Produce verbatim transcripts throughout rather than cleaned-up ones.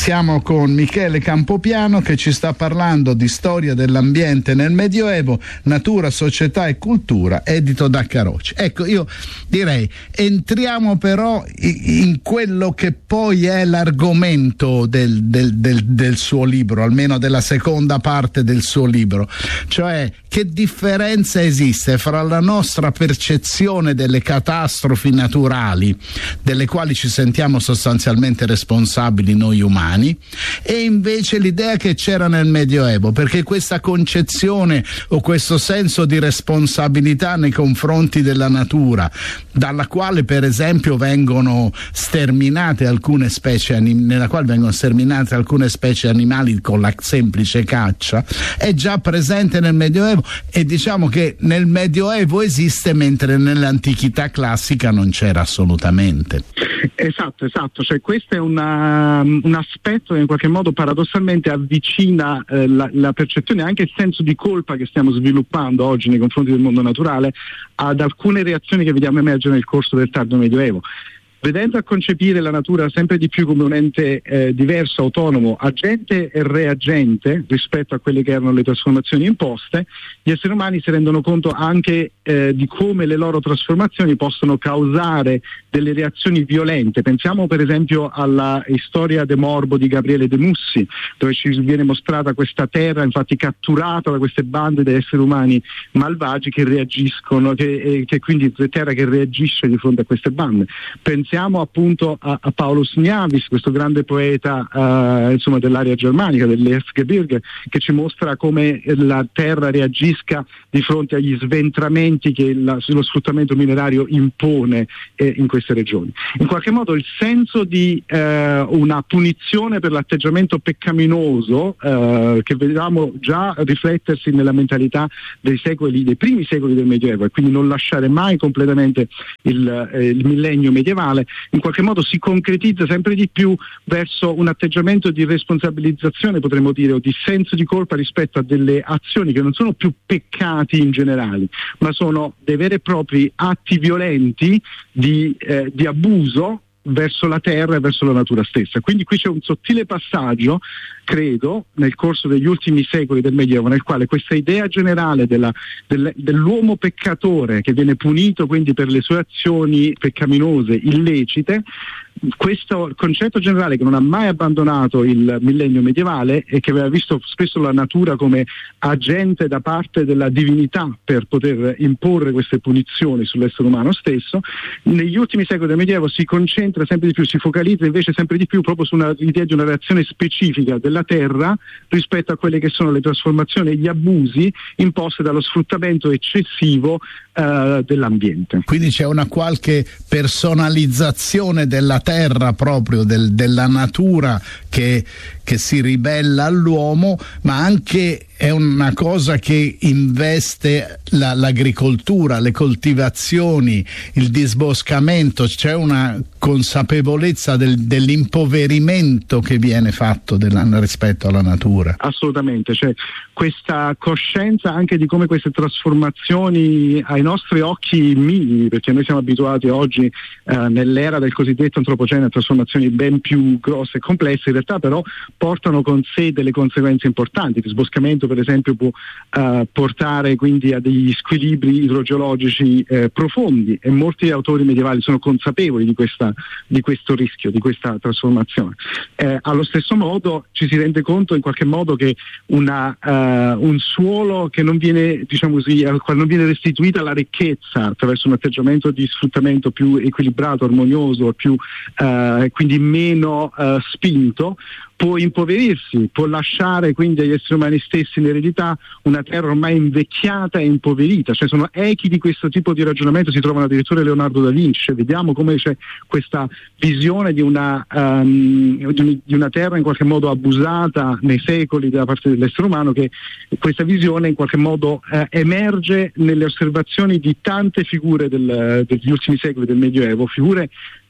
Siamo con Michele Campopiano che ci sta parlando di storia dell'ambiente nel Medioevo, natura, società e cultura, edito da Caroci. Ecco, io direi entriamo però in quello che poi è l'argomento del, del, del, del suo libro, almeno della seconda parte del suo libro, cioè che differenza esiste fra la nostra percezione delle catastrofi naturali, delle quali ci sentiamo sostanzialmente responsabili noi umani, e invece l'idea che c'era nel Medioevo, perché questa concezione o questo senso di responsabilità nei confronti della natura, dalla quale per esempio vengono sterminate alcune specie anim- nella quale vengono sterminate alcune specie animali con la semplice caccia, è già presente nel Medioevo, e diciamo che nel Medioevo esiste mentre nell'antichità classica non c'era assolutamente. Esatto, esatto, cioè questo è una, un aspetto che in qualche modo paradossalmente avvicina eh, la, la percezione e anche il senso di colpa che stiamo sviluppando oggi nei confronti del mondo naturale ad alcune reazioni che vediamo emergere nel corso del tardo Medioevo. Vedendo a concepire la natura sempre di più come un ente eh, diverso, autonomo, agente e reagente rispetto a quelle che erano le trasformazioni imposte, gli esseri umani si rendono conto anche eh, di come le loro trasformazioni possono causare delle reazioni violente. Pensiamo per esempio alla storia de Morbo di Gabriele De Mussi, dove ci viene mostrata questa terra infatti catturata da queste bande di esseri umani malvagi che reagiscono, che, eh, che quindi è terra che reagisce di fronte a queste bande. Pensiamo Pensiamo appunto a, a Paulus Niavis, questo grande poeta uh, insomma dell'area germanica, dell'Erzgebirge, che ci mostra come la terra reagisca di fronte agli sventramenti che la, lo sfruttamento minerario impone eh, in queste regioni. In qualche modo il senso di uh, una punizione per l'atteggiamento peccaminoso uh, che vediamo già riflettersi nella mentalità dei secoli, dei primi secoli del Medioevo, e quindi non lasciare mai completamente il, eh, il millennio medievale, in qualche modo si concretizza sempre di più verso un atteggiamento di responsabilizzazione, potremmo dire, o di senso di colpa rispetto a delle azioni che non sono più peccati in generale, ma sono dei veri e propri atti violenti di, eh, di abuso verso la terra e verso la natura stessa. Quindi qui c'è un sottile passaggio, credo, nel corso degli ultimi secoli del Medioevo, nel quale questa idea generale della, del, dell'uomo peccatore che viene punito quindi per le sue azioni peccaminose, illecite, questo concetto generale che non ha mai abbandonato il millennio medievale e che aveva visto spesso la natura come agente da parte della divinità per poter imporre queste punizioni sull'essere umano stesso, negli ultimi secoli del Medioevo si concentra sempre di più, si focalizza invece sempre di più proprio sull'idea di una reazione specifica della terra rispetto a quelle che sono le trasformazioni e gli abusi imposti dallo sfruttamento eccessivo uh, dell'ambiente. Quindi c'è una qualche personalizzazione della terra, proprio del, della natura che, che si ribella all'uomo, ma anche è una cosa che investe la, l'agricoltura, le coltivazioni, il disboscamento. C'è una consapevolezza del, dell'impoverimento che viene fatto della, rispetto alla natura. Assolutamente, c'è questa coscienza anche di come queste trasformazioni ai nostri occhi minimi, perché noi siamo abituati oggi eh, nell'era del cosiddetto antropocene a trasformazioni ben più grosse e complesse, in realtà però portano con sé delle conseguenze importanti. Il disboscamento per esempio può uh, portare quindi a degli squilibri idrogeologici eh, profondi, e molti autori medievali sono consapevoli di, questa, di questo rischio, di questa trasformazione. Eh, allo stesso modo ci si rende conto in qualche modo che una, uh, un suolo che non viene, diciamo così, al quale non viene restituita la ricchezza attraverso un atteggiamento di sfruttamento più equilibrato, armonioso, più uh, quindi meno uh, spinto, può impoverirsi, può lasciare quindi agli esseri umani stessi in eredità una terra ormai invecchiata e impoverita. Cioè sono echi di questo tipo di ragionamento si trovano addirittura in Leonardo da Vinci. Cioè, vediamo come c'è questa visione di una, um, di una terra in qualche modo abusata nei secoli da parte dell'essere umano, che questa visione in qualche modo eh, emerge nelle osservazioni di tante figure del, degli ultimi secoli del Medioevo, figure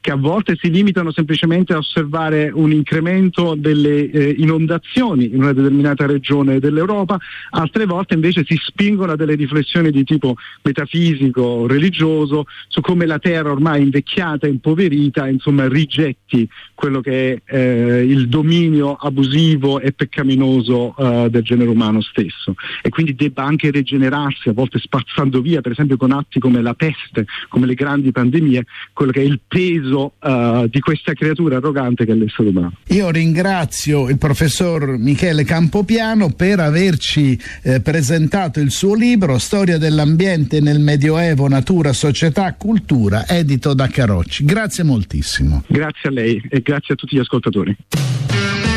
che a volte si limitano semplicemente a osservare un incremento delle eh, inondazioni in una determinata regione dell'Europa, altre volte invece si spingono a delle riflessioni di tipo metafisico, religioso, su come la terra ormai invecchiata, impoverita, insomma rigetti quello che è eh, il dominio abusivo e peccaminoso eh, del genere umano stesso, e quindi debba anche rigenerarsi, a volte spazzando via, per esempio con atti come la peste, come le grandi pandemie, quello che è il peso uh, di questa creatura arrogante che è l'essere umano. Io ringrazio il professor Michele Campopiano per averci eh, presentato il suo libro Storia dell'ambiente nel Medioevo, natura, società, cultura, edito da Carocci. Grazie moltissimo. Grazie a lei e grazie a tutti gli ascoltatori.